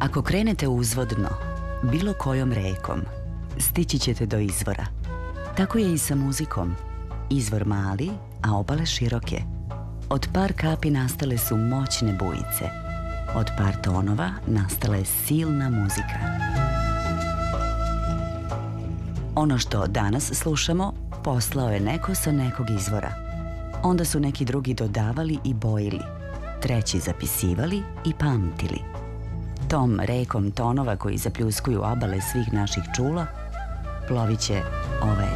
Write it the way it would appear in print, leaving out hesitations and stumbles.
Ako krenete uzvodno, bilo kojom rekom, stići ćete do izvora. Tako je i sa muzikom. Izvor mali, a obale široke. Od par kapi nastale su moćne bujice. Od par tonova nastala je silna muzika. Ono što danas slušamo, poslao je neko sa nekog izvora. Onda su neki drugi dodavali i bojili, treći zapisivali i pamtili. Tom rekom tonova koji zapljuskuju obale svih naših čula, plovit će ova